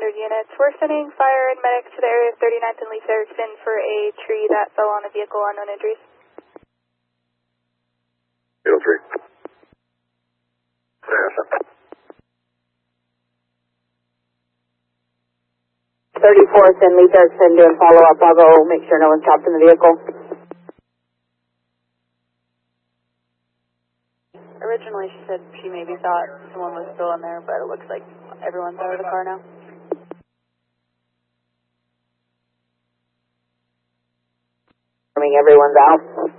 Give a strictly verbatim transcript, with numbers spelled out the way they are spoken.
hundred units. We're sending fire and medics to the area of thirty-ninth and Lee Erickson for a tree that fell on a vehicle, unknown injuries. eight oh three. thirty-fourth and Lee Erickson doing follow-up. I'll go make sure no one's trapped in the vehicle. Originally she said she maybe thought someone was still in there, but it looks like everyone's out of the car now. Everyone's out.